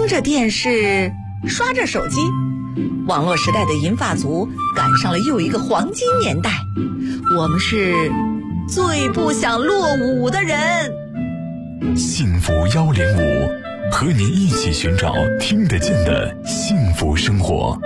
听着电视，刷着手机，网络时代的银发族赶上了又一个黄金年代。我们是最不想落伍的人。 幸福105，和你一起寻找听得见的幸福生活。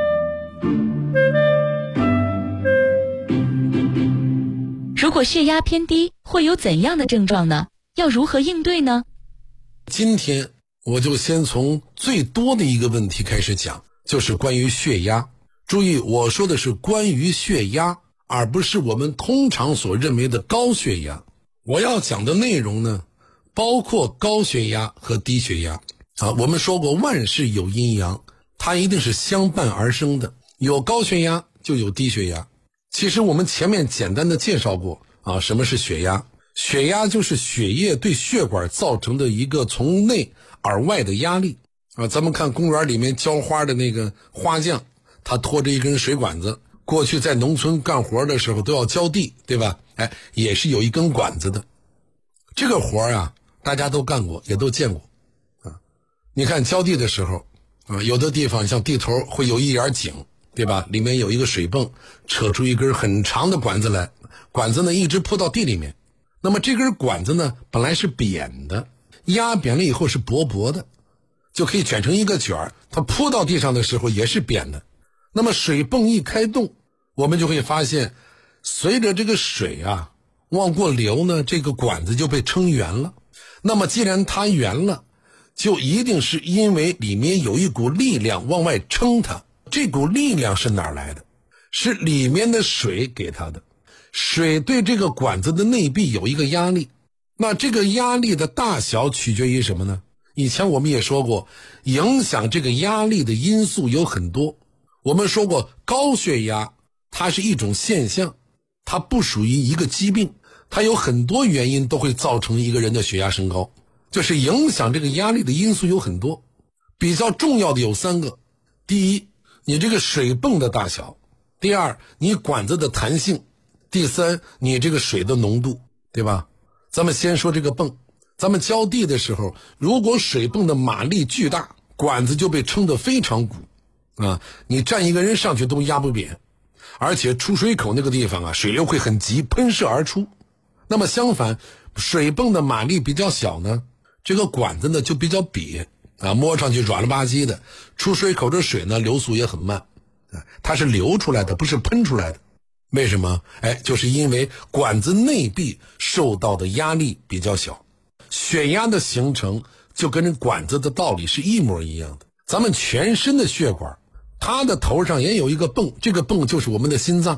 如果血压偏低，会有怎样的症状呢？要如何应对呢？ 今天我就先从最多的一个问题开始讲，就是关于血压。注意，我说的是关于血压，而不是我们通常所认为的高血压。我要讲的内容呢，包括高血压和低血压。我们说过万事有阴阳，它一定是相伴而生的，有高血压就有低血压。其实我们前面简单的介绍过什么是血压？血压就是血液对血管造成的一个从内而外的压力咱们看公园里面浇花的那个花匠，他拖着一根水管子，过去在农村干活的时候都要浇地，对吧？也是有一根管子的。这个活大家都干过，也都见过你看浇地的时候有的地方像地头会有一眼井，对吧？里面有一个水泵，扯出一根很长的管子来，管子呢一直铺到地里面。那么这根管子呢本来是扁的，压扁了以后是薄薄的，就可以卷成一个卷儿，它铺到地上的时候也是扁的。那么水泵一开动，我们就会发现随着这个水往过流呢，这个管子就被撑圆了。那么既然它圆了，就一定是因为里面有一股力量往外撑它。这股力量是哪儿来的？是里面的水给它的。水对这个管子的内壁有一个压力，那这个压力的大小取决于什么呢？以前我们也说过，影响这个压力的因素有很多。我们说过，高血压它是一种现象，它不属于一个疾病，它有很多原因都会造成一个人的血压升高，就是影响这个压力的因素有很多。比较重要的有3个。第一，你这个水泵的大小；第二，你管子的弹性；第三，你这个水的浓度，对吧？咱们先说这个泵。咱们浇地的时候，如果水泵的马力巨大，管子就被撑得非常鼓你站一个人上去都压不扁，而且出水口那个地方水流会很急，喷射而出。那么相反，水泵的马力比较小呢，这个管子呢就比较瘪摸上去软了吧唧的，出水口的水呢流速也很慢它是流出来的，不是喷出来的。为什么？就是因为管子内壁受到的压力比较小。血压的形成就跟管子的道理是一模一样的。咱们全身的血管，它的头上也有一个泵，这个泵就是我们的心脏。